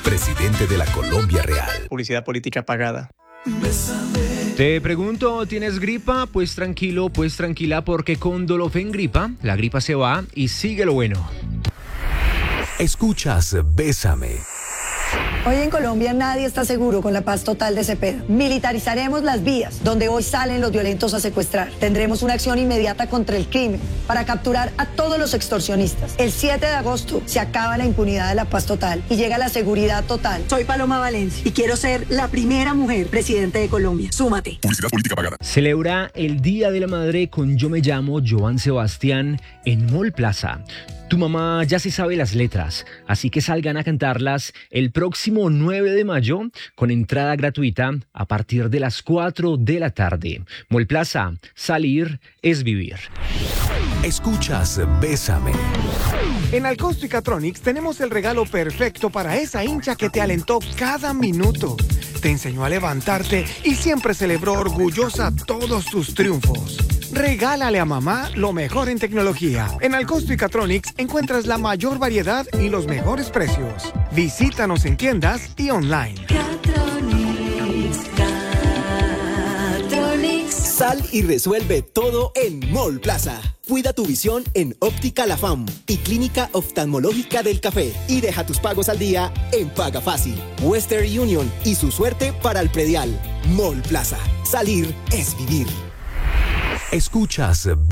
presidente de la Colombia Real. Publicidad política pagada. Te pregunto, ¿tienes gripa? Pues tranquilo, pues tranquila, porque con Dolofen Gripa, la gripa se va y sigue lo bueno. Escuchas Bésame. Hoy en Colombia nadie está seguro con la paz total de Cepeda. Militarizaremos las vías donde hoy salen los violentos a secuestrar. Tendremos una acción inmediata contra el crimen para capturar a todos los extorsionistas. El 7 de agosto se acaba la impunidad de la paz total y llega la seguridad total. Soy Paloma Valencia y quiero ser la primera mujer presidente de Colombia. Súmate. Publicidad política pagada. Celebra el Día de la Madre con Yo Me Llamo Joan Sebastián en Mall Plaza. Tu mamá ya se sabe las letras, así que salgan a cantarlas el próximo 9 de mayo con entrada gratuita a partir de las 4 de la tarde. Mall Plaza, salir es vivir. Escuchas Bésame. En Alcosto y Catronics tenemos el regalo perfecto para esa hincha que te alentó cada minuto, te enseñó a levantarte y siempre celebró orgullosa todos tus triunfos. Regálale a mamá lo mejor en tecnología. En Alcosto y Catronics encuentras la mayor variedad y los mejores precios. Visítanos en tiendas y online. Sal y resuelve todo en Mall Plaza. Cuida tu visión en Óptica La Fam y Clínica Oftalmológica del Café. Y deja tus pagos al día en Paga Fácil. Western Union y su suerte para el predial. Mall Plaza. Salir es vivir. Escuchas